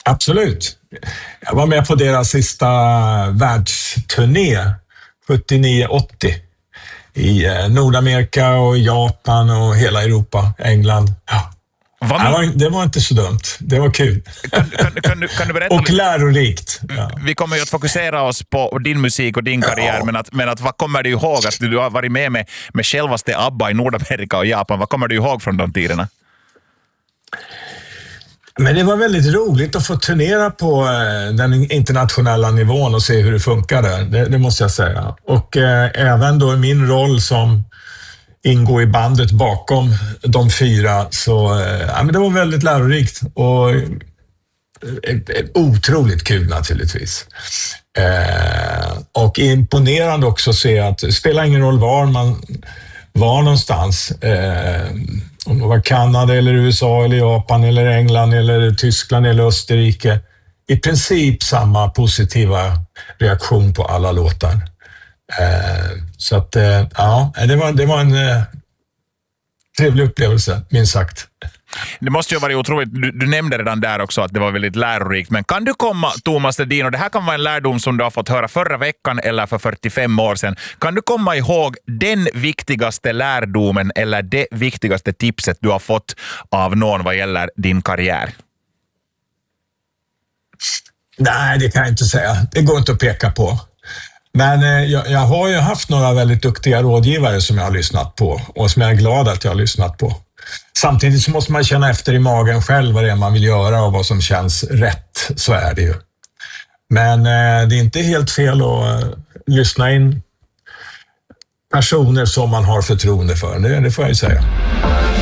Absolut. Jag var med på deras sista världsturné 79-80 i Nordamerika och Japan och hela Europa, England. Ja. Det var inte så dumt. Det var kul. Kan du berätta och lärorikt. Ja. Vi kommer ju att fokusera oss på din musik och din karriär, men vad kommer du ihåg att du har varit med självaste ABBA i Nordamerika och Japan? Vad kommer du ihåg från de tiderna? Men det var väldigt roligt att få turnera på den internationella nivån och se hur det funkar där. Det måste jag säga. Och även då min roll som ingår i bandet bakom de fyra, så men det var väldigt lärorikt och otroligt kul naturligtvis. Och imponerande också att se att det spelar ingen roll var man var någonstans. Om det var Kanada eller USA eller Japan eller England eller Tyskland eller Österrike. I princip samma positiva reaktion på alla låtar. Så att det var en trevlig upplevelse, minst sagt. Det måste ju vara otroligt. Du nämnde redan där också att det var väldigt lärorikt. Men kan du komma, Thomas Ledin, och det här kan vara en lärdom som du har fått höra förra veckan eller för 45 år sedan. Kan du komma ihåg den viktigaste lärdomen eller det viktigaste tipset du har fått av någon vad gäller din karriär? Nej, det kan jag inte säga. Det går inte att peka på. Men jag har ju haft några väldigt duktiga rådgivare som jag har lyssnat på och som jag är glad att jag har lyssnat på. Samtidigt så måste man känna efter i magen själv vad det är man vill göra och vad som känns rätt. Så är det ju. Men det är inte helt fel att lyssna in personer som man har förtroende för. Det får jag ju säga.